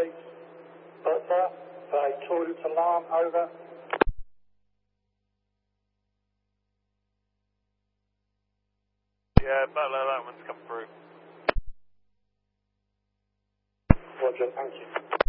Police. Butler, a toilet alarm, over. Yeah, Butler, that one's come through. Roger, thank you.